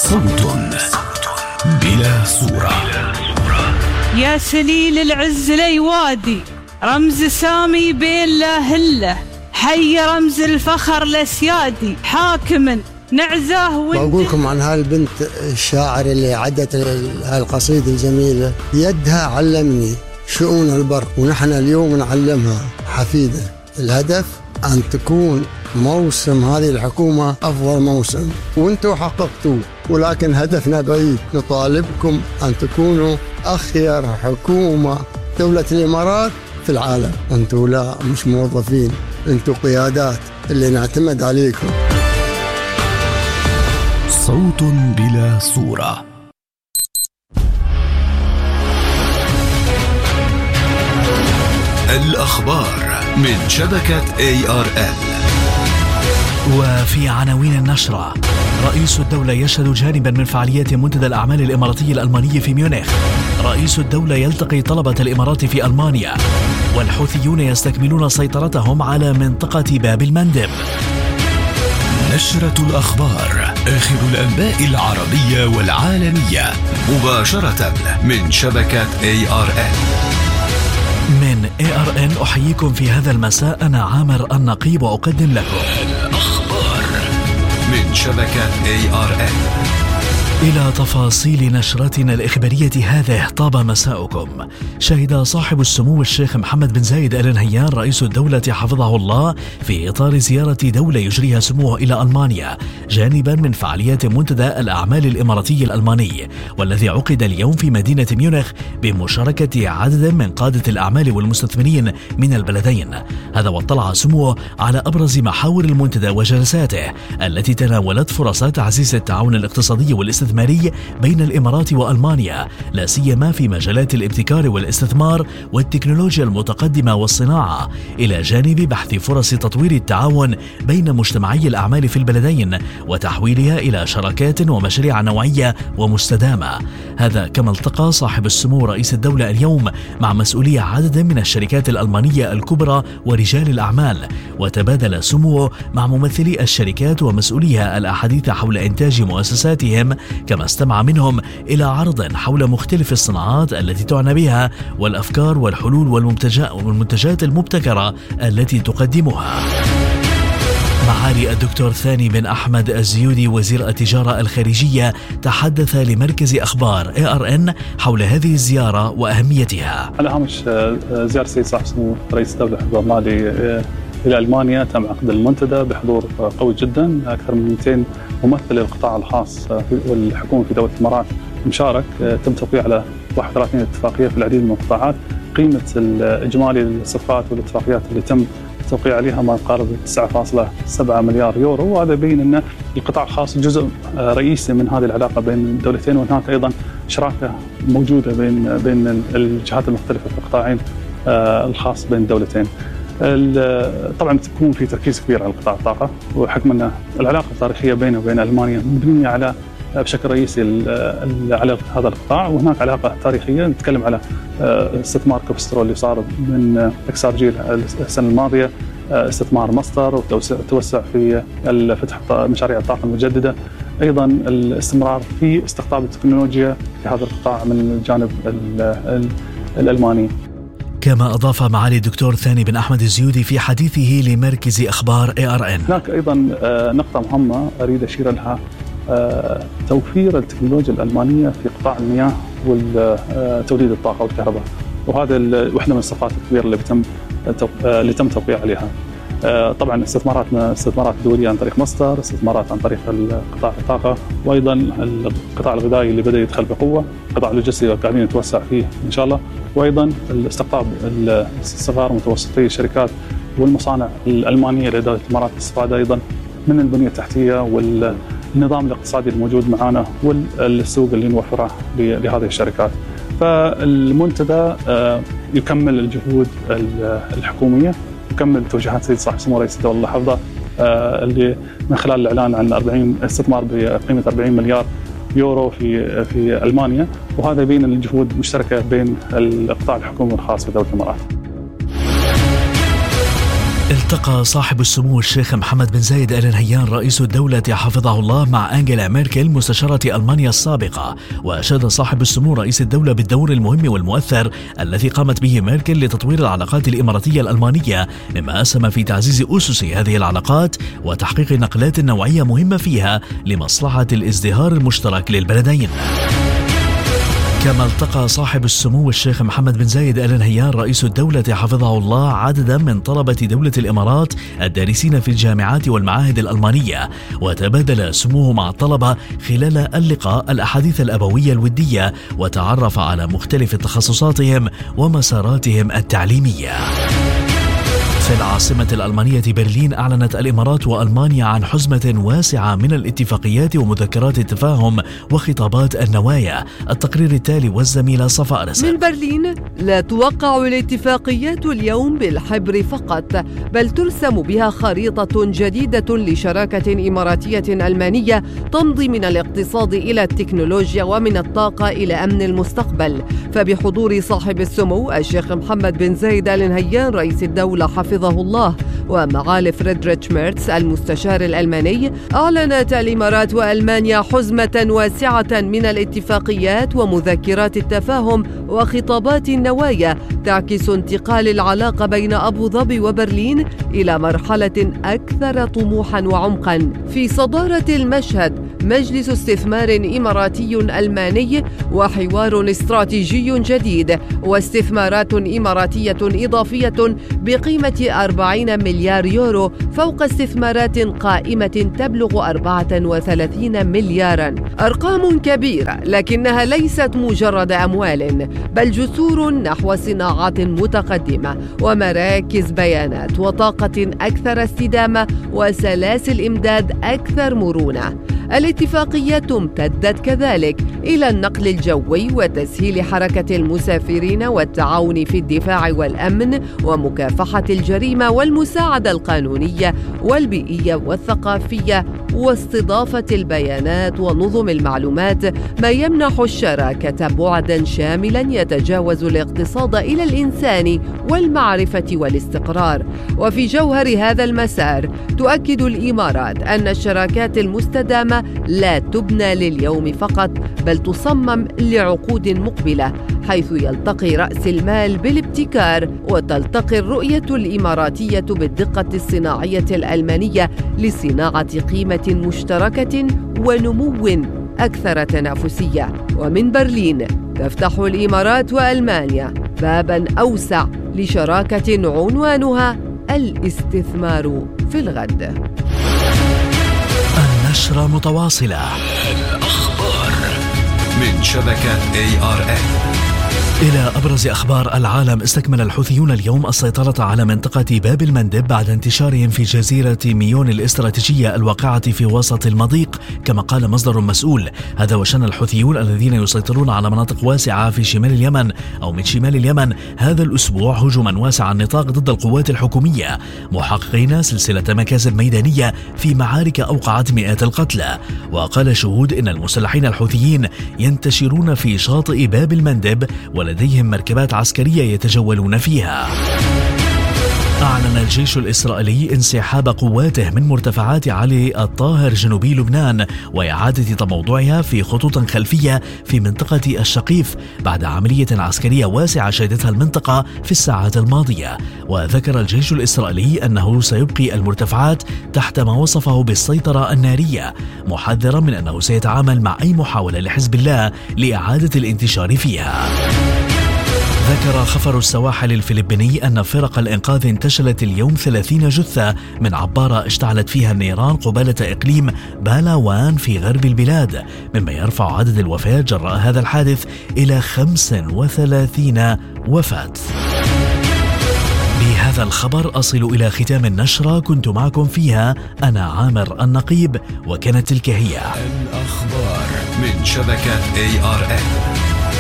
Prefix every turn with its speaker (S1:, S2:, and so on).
S1: صوت بلا صورة.
S2: يا سليل العز ليوادي، رمز سامي بين لا هله، حي رمز الفخر لسيادي، حاكما نعزاه.
S3: بقولكم عن هالبنت الشاعر اللي عدت هالقصيدة الجميلة، يدها علمني شؤون البر ونحن اليوم نعلمها حفيدة. الهدف أن تكون موسم هذه الحكومة أفضل موسم، وانتوا حققتوه، ولكن هدفنا بعيد. نطالبكم أن تكونوا أخير حكومة دولة الإمارات في العالم. انتوا لا مش موظفين، انتوا قيادات اللي نعتمد عليكم.
S1: صوت بلا صورة. الأخبار من شبكة ARN.
S4: وفي عناوين النشرة: رئيس الدولة يشهد جانبا من فعاليات منتدى الأعمال الإماراتي الألماني في ميونخ. رئيس الدولة يلتقي طلبة الإمارات في ألمانيا. والحوثيون يستكملون سيطرتهم على منطقة باب المندب.
S1: نشرة الأخبار، آخر الأنباء العربية والعالمية، مباشرة من شبكة ARN.
S4: من ARN أحييكم في هذا المساء، أنا عامر النقيب وأقدم لكم
S1: الأخبار من شبكة ARN.
S4: إلى تفاصيل نشرتنا الإخبارية هذه. طاب مساؤكم. شهد صاحب السمو الشيخ محمد بن زايد آل نهيان رئيس الدولة حفظه الله في إطار زيارة دولة يجريها سموه إلى ألمانيا جانبا من فعاليات منتدى الأعمال الإماراتي الألماني، والذي عقد اليوم في مدينة ميونخ بمشاركة عدد من قادة الأعمال والمستثمرين من البلدين. هذا واطلع سموه على أبرز محاور المنتدى وجلساته التي تناولت فرص تعزيز التعاون الاقتصادي والاستثماري بين الإمارات وألمانيا، لا سيما في مجالات الابتكار والاستثمار والتكنولوجيا المتقدمة والصناعة، إلى جانب بحث فرص تطوير التعاون بين مجتمعي الأعمال في البلدين وتحويلها إلى شراكات ومشاريع نوعية ومستدامة. هذا كما التقى صاحب السمو رئيس الدولة اليوم مع مسؤولي عدد من الشركات الألمانية الكبرى ورجال الأعمال، وتبادل سموه مع ممثلي الشركات ومسؤوليها الأحاديث حول إنتاج مؤسساتهم، كما استمع منهم إلى عرض حول مختلف الصناعات التي تعنى بها والأفكار والحلول والمنتجات المبتكرة التي تقدمها. معالي الدكتور ثاني بن أحمد الزيودي وزير التجارة الخارجية تحدث لمركز أخبار ARN حول هذه الزيارة وأهميتها.
S5: على هامش زيارة السيد صاحب السمو رئيس الدولة حفظه الله إلى ألمانيا، تم عقد المنتدى بحضور قوي جدا. أكثر من 200 ممثل للقطاع الخاص والحكومة في دولة الإمارات مشارك. تم توقيع على 31 اتفاقية في العديد من القطاعات. قيمة الإجمالي للصفقات والاتفاقيات اللي تم التوقيع عليها ما يقارب 9.7 مليار يورو، وهذا يبين أن القطاع الخاص جزء رئيسي من هذه العلاقة بين الدولتين، وهناك أيضا شراكة موجودة بين الجهات المختلفة في القطاعين الخاص بين الدولتين. طبعا تكون في تركيز كبير على قطاع الطاقة، وحكم أن العلاقة التاريخية بينه وبين ألمانيا مبنية على بشكل رئيسي على هذا القطاع، وهناك علاقة تاريخية. نتكلم على استثمار كوبسترول اللي صار من إكسارجيل السنة الماضية، استثمار مصدر وتوسع في فتح مشاريع الطاقة المجددة، أيضا الاستمرار في استقطاب التكنولوجيا في هذا القطاع من الجانب الألماني.
S4: كما أضاف معالي الدكتور ثاني بن أحمد الزيودي في حديثه لمركز أخبار ARN.
S5: هناك أيضا نقطة مهمة أريد أشير لها، توفير التكنولوجيا الألمانية في قطاع المياه وتوليد الطاقة والكهرباء، وهذا واحدة من الصفقات الكبيرة اللي تم توقيع عليها. طبعا استثماراتنا استثمارات دولية عن طريق مصدر، استثمارات عن طريق قطاع الطاقة، وأيضا القطاع الغذائي اللي بدأ يدخل بقوة، قطاع اللوجستي قاعدين نتوسع فيه إن شاء الله، وأيضا استقطاب الصغار ومتوسطي الشركات والمصانع الألمانية لدولة الإمارات الاستفادة أيضا من البنية التحتية والنظام الاقتصادي الموجود معنا والسوق اللي نوفره لهذه الشركات. فالمنتدى يكمل الجهود الحكومية، يكمل توجيهات سيد صاحب السمو رئيس الدولة الله حفظه اللي من خلال الإعلان عن استثمار بقيمة 40 مليار يورو في ألمانيا، وهذا يبين الجهود مشتركة بين القطاع الحكومي والخاص في دولة الإمارات.
S4: التقى صاحب السمو الشيخ محمد بن زايد آل نهيان رئيس الدولة حفظه الله مع أنجيلا ميركل مستشارة ألمانيا السابقة، وأشاد صاحب السمو رئيس الدولة بالدور المهم والمؤثر الذي قامت به ميركل لتطوير العلاقات الإماراتية الألمانية، مما أسهم في تعزيز أسس هذه العلاقات وتحقيق نقلات نوعية مهمة فيها لمصلحة الازدهار المشترك للبلدين. كما التقى صاحب السمو الشيخ محمد بن زايد آل نهيان رئيس الدولة حفظه الله عددا من طلبة دولة الإمارات الدارسين في الجامعات والمعاهد الألمانية، وتبادل سموه مع الطلبة خلال اللقاء الأحاديث الأبوية الودية، وتعرف على مختلف تخصصاتهم ومساراتهم التعليمية. في العاصمة الألمانية برلين أعلنت الإمارات وألمانيا عن حزمة واسعة من الاتفاقيات ومذكرات التفاهم وخطابات النوايا. التقرير التالي والزميلة صفاء رسل.
S6: من برلين: لا توقع الاتفاقيات اليوم بالحبر فقط، بل ترسم بها خريطة جديدة لشراكة إماراتية ألمانية تمضي من الاقتصاد إلى التكنولوجيا ومن الطاقة إلى أمن المستقبل. فبحضور صاحب السمو الشيخ محمد بن زايد آل نهيان رئيس الدولة حفظه الله ومعالي فريدريتش ميرتس المستشار الألماني، أعلنت الإمارات وألمانيا حزمة واسعة من الاتفاقيات ومذكرات التفاهم وخطابات النوايا تعكس انتقال العلاقة بين أبو ظبي وبرلين إلى مرحلة أكثر طموحا وعمقا. في صدارة المشهد مجلس استثمار إماراتي ألماني وحوار استراتيجي جديد، واستثمارات إماراتية إضافية بقيمة 40 مليار يورو فوق استثمارات قائمة تبلغ 34 مليارا. أرقام كبيرة، لكنها ليست مجرد أموال، بل جسور نحو صناعات متقدمة ومراكز بيانات وطاقة أكثر استدامة وسلاسل إمداد أكثر مرونة. الاتفاقيات امتدت كذلك إلى النقل الجوي وتسهيل حركة المسافرين والتعاون في الدفاع والأمن ومكافحة الجريمة والمساعدة القانونية والبيئية والثقافية واستضافة البيانات ونظم المعلومات، ما يمنح الشراكة بعداً شاملاً يتجاوز الاقتصاد إلى الإنسان والمعرفة والاستقرار. وفي جوهر هذا المسار تؤكد الإمارات أن الشراكات المستدامة لا تبنى لليوم فقط، بل تصمم لعقود مقبلة، حيث يلتقي رأس المال بالابتكار وتلتقي الرؤية الإماراتية بالدقة الصناعية الألمانية لصناعة قيمة مشتركة ونمو أكثر تنافسية. ومن برلين تفتح الإمارات وألمانيا باباً أوسع لشراكة عنوانها الاستثمار في الغد.
S4: النشرة متواصلة.
S1: الأخبار من شبكة ARN.
S4: إلى أبرز أخبار العالم. استكمل الحوثيون اليوم السيطرة على منطقة باب المندب بعد انتشارهم في جزيرة ميون الاستراتيجية الواقعة في وسط المضيق، كما قال مصدر مسؤول. هذا وشن الحوثيون الذين يسيطرون على مناطق واسعة في شمال اليمن أو من شمال اليمن هذا الأسبوع هجوما واسع النطاق ضد القوات الحكومية، محققين سلسلة مكاسب ميدانية في معارك أوقعت مئات القتلى. وقال شهود إن المسلحين الحوثيين ينتشرون في شاطئ باب المندب ولديهم مركبات عسكرية يتجولون فيها. أعلن الجيش الإسرائيلي انسحاب قواته من مرتفعات علي الطاهر جنوبي لبنان وإعادة تموضعها في خطوط خلفية في منطقة الشقيف بعد عملية عسكرية واسعة شهدتها المنطقة في الساعات الماضية. وذكر الجيش الإسرائيلي أنه سيبقي المرتفعات تحت ما وصفه بالسيطرة النارية، محذرا من أنه سيتعامل مع أي محاولة لحزب الله لإعادة الانتشار فيها. ذكر خفر السواحل الفلبيني أن فرق الإنقاذ انتشلت اليوم 30 جثة من عبارة اشتعلت فيها النيران قبالة إقليم بالاوان في غرب البلاد، مما يرفع عدد الوفاة جراء هذا الحادث إلى 35 وفاة. بهذا الخبر أصل إلى ختام النشرة، كنت معكم فيها أنا عامر النقيب، وكانت تلك هي
S1: الأخبار من شبكة ARN.